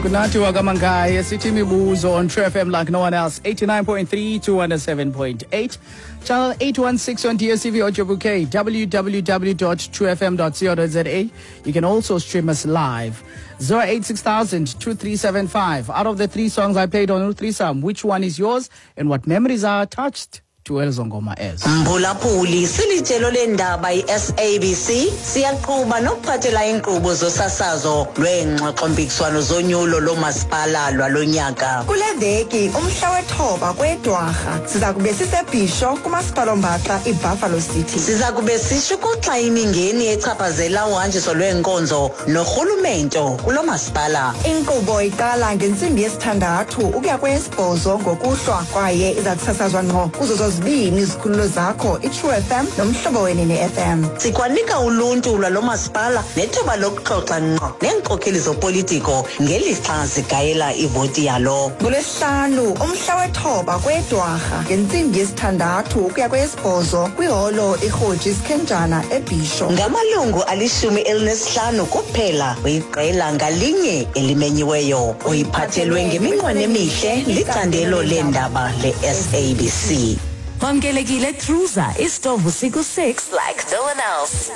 Kunathi wakamangaye sithi imibuzo on True FM like no one else. 89.3 to 107.8. Channel 816 on DSTV or Jobuke. www.truefm.co.za. You can also stream us live. 086,000-2375. Out of the three songs I played on Threesome, which one is yours and what memories are attached to Elzongoma Ez? Mphulaphuli silitshelo lendaba iSABC siyaqhuba nokuphathela inkqubo zosasazo lwengxoxo-mpikiswano zonyulo lomasipala lwalonyaka. Kule veki umhla wethoba kweDwarha siza kube sisebhisho kumasipala ombaxa iBuffalo City. Siza kube sishukuxa imingeni echaphazela uhanjiso lweenkonzo norhulumento kulo masipala. Inkqubo iqala ngentsimbi yesithandathu ukuya kweyesibhozo ngokuhlwa kwaye iza kusasazwa ngqo kuzo zozibini izikhululo zakho iTrue FM nomhlobo wenene FM. Sikwanika uluntu lwalo masipala nethuba lokuxoxa ngqo neenkokheli zopolitiko ngelixa zigayela ivoti yalo. NgoLwesihlanu umhla wethoba kweDwarha ngentsimbi yesithandathu ukuya kweyesibhozo kwiholo iRhoji Sikhenjana eBhisho. Ngamalungu 15 kuphela kwiqela ngalinye elimenyiweyo oyiphathelwe ngeminqweno emihle licandelo leendaba leSABC. Wamkelekile Cruiser istovu siku 6 like no one else.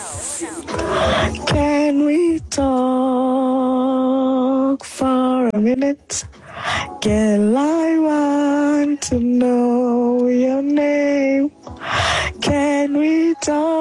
Can we talk for a minute? Girl, I want to know your name. Can we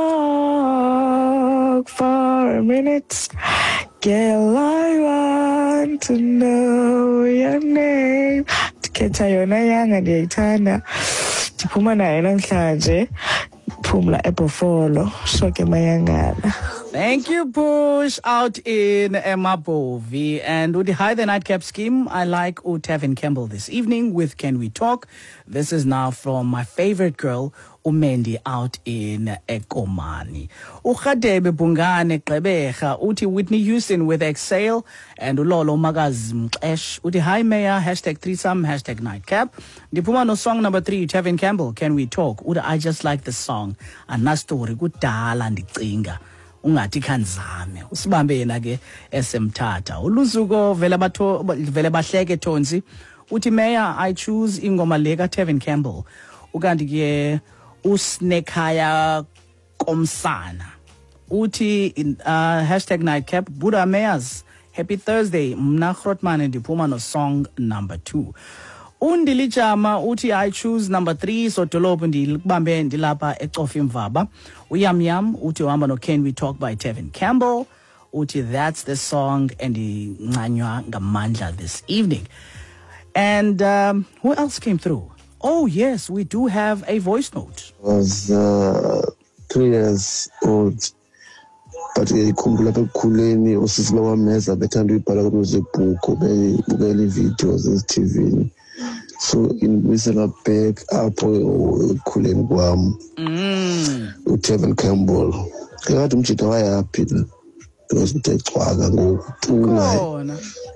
talk for a minute? Girl, I want to know your name. Tikhetha yona yanga ndiyayithanda. Ndiphuma naye namhlanje. Phumla eBuffalo. Shoke mayangana. Thank you, Push. Out in Emabovi. And with the High the Nightcap scheme, I like Tevin Campbell this evening with Can We Talk. This is now from my favorite girl, Umendi, out in Ekomani. Ukhadebe Bungane Klebecha, Uti Whitney Houston with Exhale, and Ulolo Magaz Mklesh. Uti High Mayor, #threesome, #nightcap. Dipumano song number 3, Tevin Campbell, Can We Talk? Uti I just like the song. Anastori kudala ndicingha. Ungathi khanzame usibambe yena ke esemthatha uluzuko vele bahleke Thonsi uthi Mayor I choose ingoma leka Tevin Campbell ukanti ke usnekhaya komsana uthi #nightcap Buddha Mayors happy Thursday mna Grootman ndiphuma no song number 2 Undilijama uthi I choose number 3 so dolobo ndilibambe ndilapha eCofa Mvaba uyamyam uthi uhamba no Can We Talk by Tevin Campbell uthi that's the song and incanywa ngamandla this evening. And who else came through? Oh yes, we do have a voice note. I was 3 years old but ngikhumbula bekukhuleni usisi lawameza bethanda uyibhala kuZebhuko bebukela ivideos eTV. So in Wisela back apho ekhuleni kwami uTevin Campbell ngathi umjida wayapi because utecwaka ngokuthunga.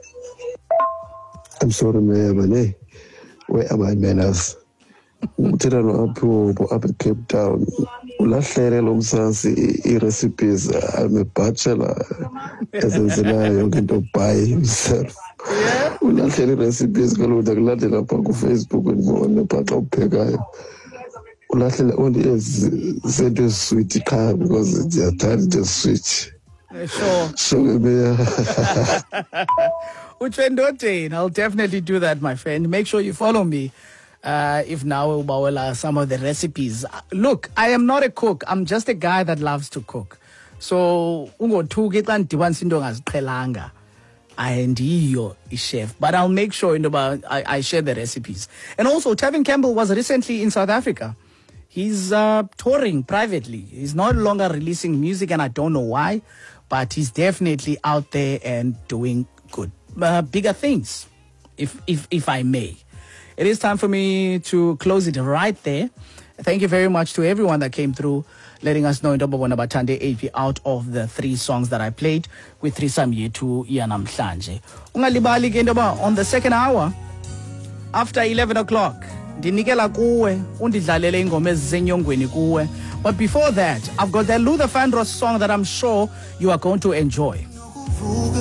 I'm sorry man, where are my manners? Uthela no apho Cape Town ulahlele lo msasi i-recipes. I'm a bachelor ezenzelayo yonke into by himself. Ulahlele recipes kalona kulandela lapha ku Facebook ngibona phaxa uphekayo ulahlele only izinto sweet ekhaya because they are tired to switch. Sure. So I'll definitely do that, my friend. Make sure you follow me. If now ubawela some of the recipes. Look, I am not a cook. I'm just a guy that loves to cook. So ungothuki xa ndidibanisa into ongaziqhelanga. Ndiyo chef, but I'll make sure I share the recipes. And also, Tevin Campbell was recently in South Africa. He's touring privately. He's no longer releasing music, and I don't know why, but he's definitely out there and doing good, bigger things, if I may. It is time for me to close it right there. Thank you very much to everyone that came through, letting us know Batande AP out of the 3 songs that I played with Threesome Yetu Yanamhlanje. Ungalibali ke on the second hour, after 11 o'clock, ndinikela kuwe, undidlalele ingoma ezisenyongweni kuwe. But before that, I've got the Luther Vandross song that I'm sure you are going to enjoy.